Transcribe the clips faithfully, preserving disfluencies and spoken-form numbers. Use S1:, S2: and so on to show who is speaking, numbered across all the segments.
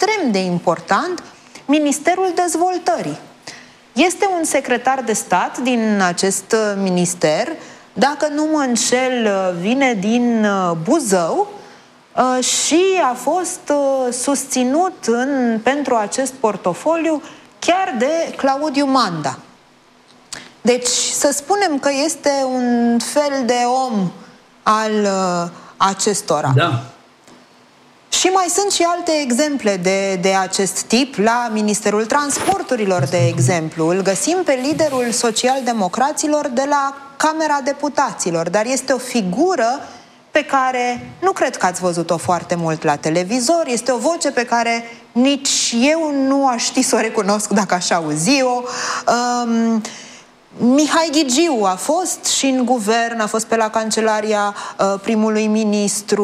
S1: extrem de important, Ministerul Dezvoltării. Este un secretar de stat din acest minister, dacă nu mă înșel, vine din Buzău și a fost susținut în, pentru acest portofoliu chiar de Claudiu Manda. Deci să spunem că este un fel de om al acestora.
S2: Da.
S1: Și mai sunt și alte exemple de, de acest tip. La Ministerul Transporturilor, de exemplu, îl găsim pe liderul social-democraților de la Camera Deputaților, dar este o figură pe care nu cred că ați văzut-o foarte mult la televizor. Este o voce pe care nici eu nu aș ști să o recunosc dacă aș auzi-o. Um, Mihai Ghigiu a fost și în guvern, a fost pe la Cancelaria uh, primului ministru,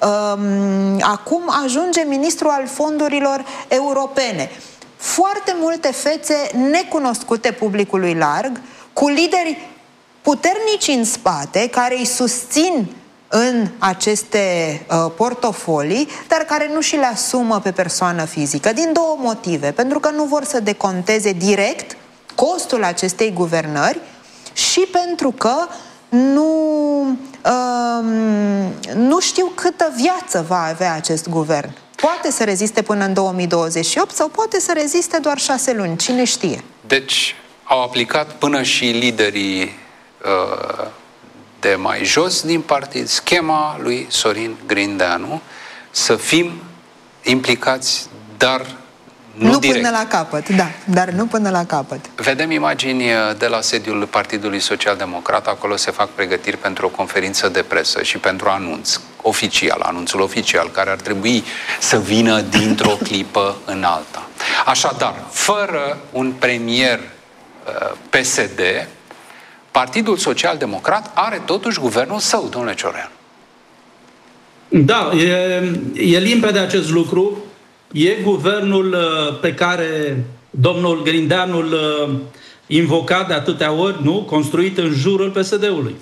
S1: um, acum ajunge ministru al fondurilor europene. Foarte multe fețe necunoscute publicului larg, cu lideri puternici în spate, care îi susțin în aceste uh, portofolii, dar care nu și le asumă pe persoană fizică, din două motive. Pentru că nu vor să deconteze direct costul acestei guvernări și pentru că nu, uh, nu știu câtă viață va avea acest guvern. Poate să reziste până în două mii douăzeci și opt sau poate să reziste doar șase luni, cine știe.
S3: Deci au aplicat până și liderii uh, de mai jos din partid schema lui Sorin Grindeanu să fim implicați, dar nu,
S1: nu
S3: direct.
S1: Până la capăt, da, dar nu până la capăt.
S3: Vedem imagini de la sediul Partidului Social-Democrat, acolo se fac pregătiri pentru o conferință de presă și pentru anunț oficial, anunțul oficial, care ar trebui să vină dintr-o clipă în alta. Așadar, fără un premier uh, P S D, Partidul Social-Democrat are totuși guvernul său, domnule Cioreanu.
S2: Da, e, e limpede acest lucru. E guvernul pe care domnul Grindeanu îl invoca de atâtea ori, nu? Construit în jurul P S D-ului.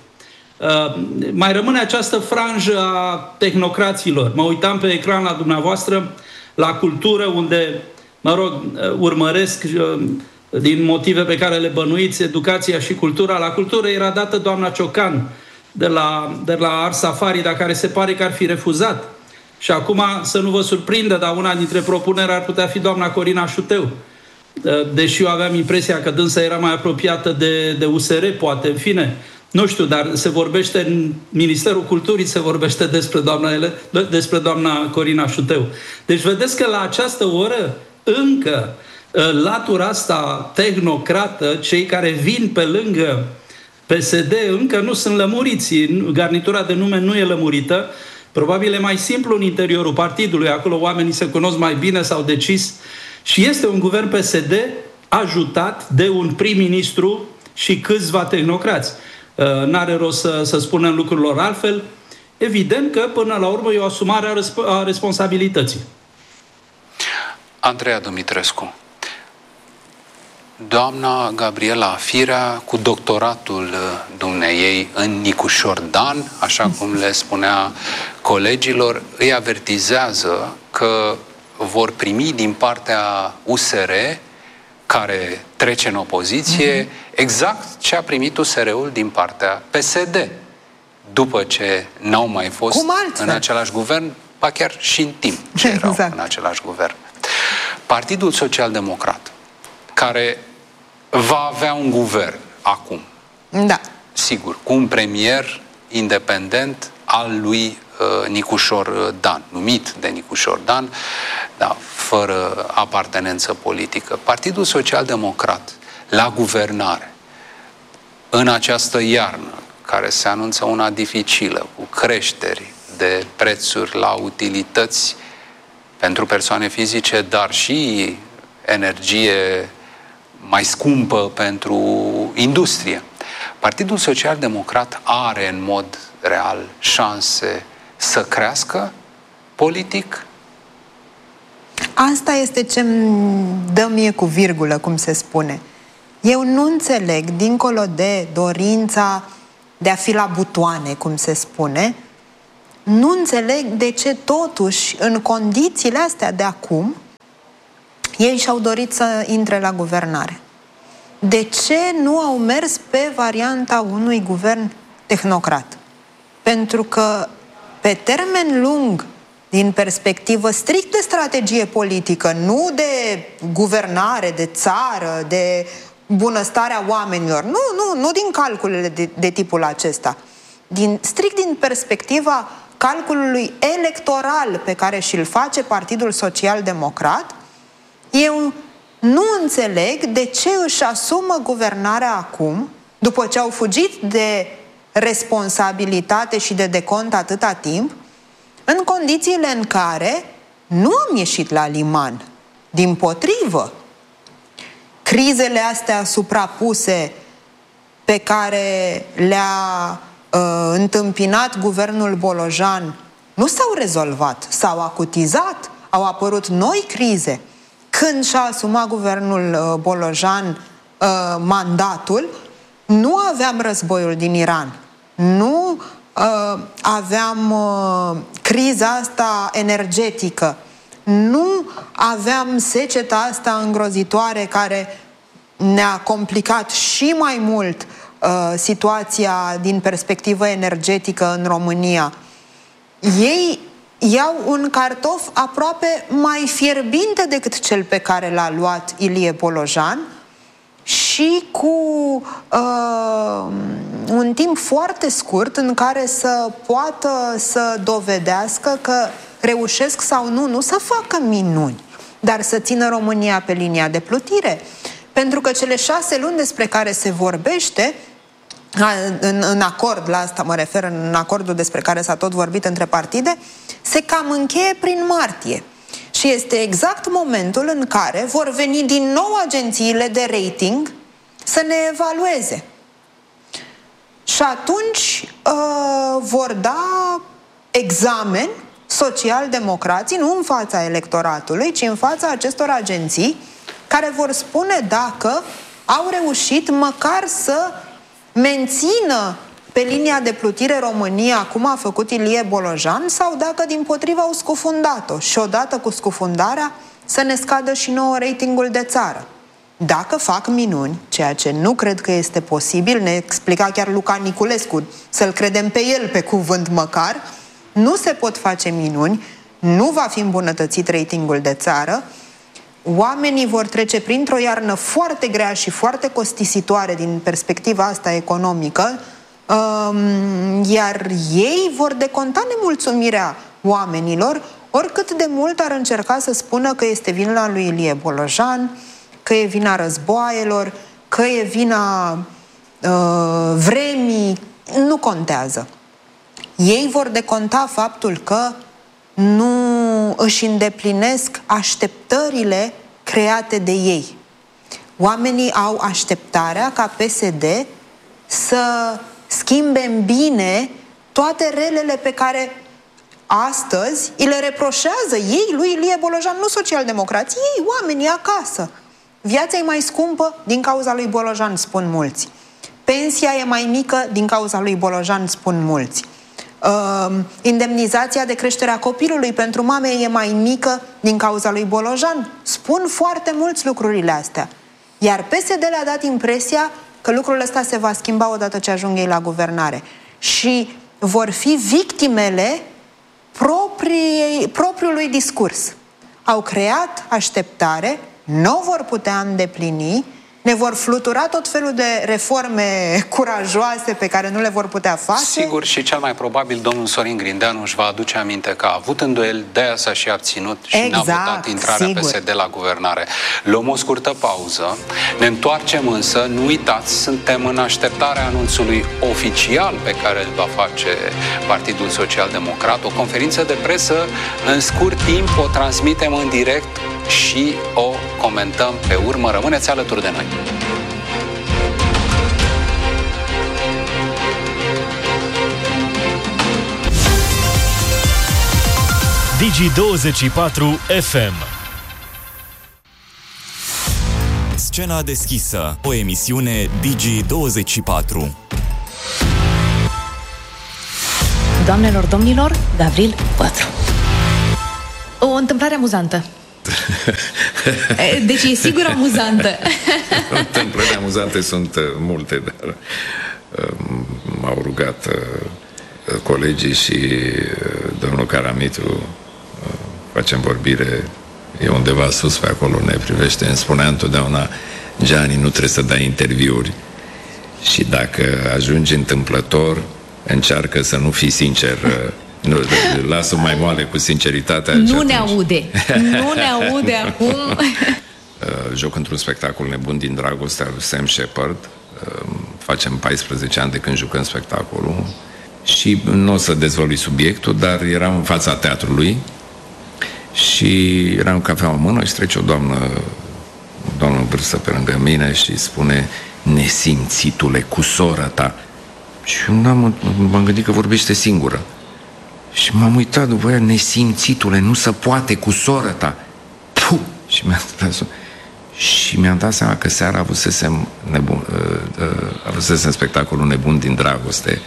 S2: Mai rămâne această franjă a tehnocraților. Mă uitam pe ecran la dumneavoastră, la cultură, unde, mă rog, urmăresc din motive pe care le bănuiți, educația și cultura. La cultură era dată doamna Ciocan de la, de la Art Safari, dar care se pare că ar fi refuzat. Și acum, să nu vă surprindă, dar una dintre propuneri ar putea fi doamna Corina Șuteu. Deși eu aveam impresia că dânsa era mai apropiată de, de U S R, poate, în fine. Nu știu, dar se vorbește în Ministerul Culturii, se vorbește despre doamna, Ele, despre doamna Corina Șuteu. Deci vedeți că la această oră încă latura asta tehnocrată, cei care vin pe lângă P S D încă nu sunt lămuriți. Garnitura de nume nu e lămurită. Probabil e mai simplu în interiorul partidului, acolo oamenii se cunosc mai bine, s-au decis. Și este un guvern P S D ajutat de un prim-ministru și câțiva tehnocrați. N-are rost să, să spunem lucrurilor altfel. Evident că, până la urmă, e o asumare a, răsp- a responsabilității.
S3: Andreea Dumitrescu. Doamna Gabriela Firea, cu doctoratul dumneiei în Nicușor Dan, așa cum le spunea colegilor, îi avertizează că vor primi din partea U S R, care trece în opoziție, mm-hmm. exact ce a primit U S R-ul din partea P S D, după ce n-au mai fost în același guvern, ba chiar și în timp ce erau exact. în același guvern. Partidul Social-Democrat, care va avea un guvern acum.
S1: Da.
S3: Sigur, cu un premier independent al lui uh, Nicușor Dan, numit de Nicușor Dan, da, fără apartenență politică. Partidul Social-Democrat, la guvernare, în această iarnă, care se anunță una dificilă, cu creșteri de prețuri la utilități pentru persoane fizice, dar și energie mai scumpă pentru industrie. Partidul Social-Democrat are în mod real șanse să crească politic?
S1: Asta este ce-mi dă mie cu virgulă, cum se spune. Eu nu înțeleg, dincolo de dorința de a fi la butoane, cum se spune, nu înțeleg de ce totuși, în condițiile astea de acum, Ei și-au dorit să intre la guvernare. De ce nu au mers pe varianta unui guvern tehnocrat? Pentru că pe termen lung, din perspectivă strict de strategie politică, nu de guvernare, de țară, de bunăstarea oamenilor, nu, nu, nu din calculele de, de tipul acesta, din, strict din perspectiva calculului electoral pe care și-l face Partidul Social Democrat, eu nu înțeleg de ce își asumă guvernarea acum, după ce au fugit de responsabilitate și de decont atâta timp, în condițiile în care nu am ieșit la liman. Dimpotrivă, crizele astea suprapuse pe care le-a uh, întâmpinat guvernul Bolojan nu s-au rezolvat, s-au acutizat, au apărut noi crize. Când și-a asumat guvernul uh, Bolojan uh, mandatul, nu aveam războiul din Iran, nu uh, aveam uh, criza asta energetică, nu aveam seceta asta îngrozitoare care ne-a complicat și mai mult uh, situația din perspectivă energetică în România. Ei iau un cartof aproape mai fierbinte decât cel pe care l-a luat Ilie Bolojan și cu uh, un timp foarte scurt în care să poată să dovedească că reușesc sau nu, nu să facă minuni, dar să țină România pe linia de plutire. Pentru că cele șase luni despre care se vorbește, în, în acord, la asta mă refer, în acordul despre care s-a tot vorbit între partide, se cam încheie prin martie. Și este exact momentul în care vor veni din nou agențiile de rating să ne evalueze. Și atunci uh, vor da examen social-democrații, nu în fața electoratului, ci în fața acestor agenții care vor spune dacă au reușit măcar să mențină pe linia de plutire România, cum a făcut Ilie Bolojan, sau dacă dimpotrivă au scufundat-o și odată cu scufundarea să ne scadă și nouă ratingul de țară. Dacă fac minuni, ceea ce nu cred că este posibil, ne explica chiar Luca Niculescu, să-l credem pe el pe cuvânt măcar, nu se pot face minuni, nu va fi îmbunătățit ratingul de țară, oamenii vor trece printr-o iarnă foarte grea și foarte costisitoare din perspectiva asta economică, iar ei vor deconta nemulțumirea oamenilor, oricât de mult ar încerca să spună că este vina lui Ilie Bolojan, că e vina războaielor, că e vina uh, vremii, nu contează. Ei vor deconta faptul că nu își îndeplinesc așteptările create de ei. Oamenii au așteptarea ca P S D să schimbe în bine toate relele pe care astăzi îi le reproșează ei, lui Ilie Bolojan, nu socialdemocrații, ei, oamenii acasă. Viața e mai scumpă din cauza lui Bolojan, spun mulți. Pensia e mai mică din cauza lui Bolojan, spun mulți. Uh, indemnizația de creștere a copilului pentru mame e mai mică din cauza lui Bolojan. Spun foarte mulți lucrurile astea. Iar P S D le-a dat impresia că lucrul ăsta se va schimba odată ce ajung ei la guvernare. Și vor fi victimele proprii, propriului discurs. Au creat așteptare, nu o vor putea îndeplini, ne vor flutura tot felul de reforme curajoase pe care nu le vor putea face.
S3: Sigur, și cel mai probabil domnul Sorin Grindeanu își va aduce aminte că a avut îndoieli, de-aia s-a și abținut și
S1: exact,
S3: n-a votat intrarea
S1: sigur.
S3: P S D la guvernare. Luăm o scurtă pauză, ne întoarcem însă, nu uitați, suntem în așteptarea anunțului oficial pe care îl va face Partidul Social Democrat, o conferință de presă în scurt timp, o transmitem în direct și o comentăm pe urmă. Rămâneți alături de noi.
S4: Digi douăzeci și patru F M. Scena deschisă, o emisiune Digi douăzeci și patru.
S5: Doamnelor, domnilor, Gavril Pătru. O întâmplare amuzantă. Deci e sigur amuzantă.
S6: Întâmplări amuzante sunt multe, dar m-au rugat colegii și domnul Caramitu, facem vorbire, e undeva sus pe acolo, ne privește, îmi spunea întotdeauna: Gianni, nu trebuie să dai interviuri și dacă ajungi întâmplător, încearcă să nu fii sincer. Nu, lasă mai moale cu sinceritatea.
S5: Nu ne aude. Nu ne aude acum.
S6: Joc într-un spectacol nebun din dragoste al lui Sam Shepard. Facem paisprezece ani de când jucăm spectacolul și nu o să dezvălui subiectul, dar eram în fața teatrului și eram în cafea în mână și trece o doamnă, o doamnă în vârstă pe lângă mine și spune: nesimțitule, cu sora ta. Și eu m-am, m-am gândit că vorbește singură. Și m-am uitat după ea: nesimțitule, nu se poate, cu sora ta. Puh! Și mi-a dat, și mi-am dat seama că seara avusesem, nebun, uh, uh, avusesem spectacolul Nebun din dragoste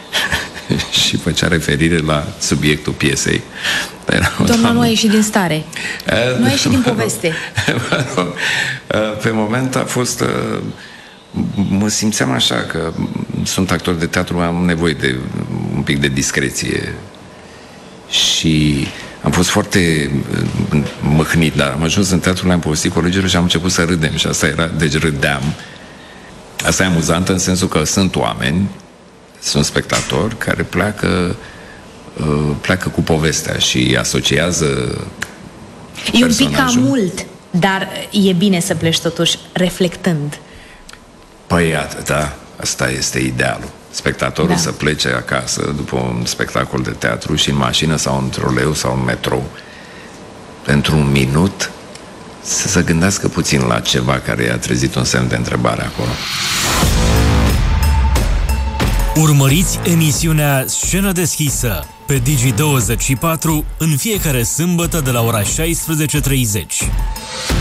S6: și făcea referire la subiectul piesei.
S5: Doamna nu a ieșit din stare. Uh, nu a ieșit din poveste.
S6: uh, pe moment a fost... Uh, mă simțeam așa că sunt actor de teatru, am nevoie de un pic de discreție și am fost foarte mâhnit, dar am ajuns în teatru, le-am povestit colegilor și am început să râdem și asta era, deci râdeam. Asta e amuzantă în sensul că sunt oameni, sunt spectatori care pleacă pleacă cu povestea și asociază
S5: e un pic cam mult, dar e bine să pleci totuși reflectând.
S6: Păi, da, asta este idealul. Spectatorul da. Să plece acasă după un spectacol de teatru și în mașină sau în troleu sau în metrou, pentru un minut, să se gândească puțin la ceva care i-a trezit un semn de întrebare acolo.
S7: Urmăriți emisiunea Scenă deschisă pe Digi douăzeci și patru în fiecare sâmbătă de la ora șaisprezece și treizeci.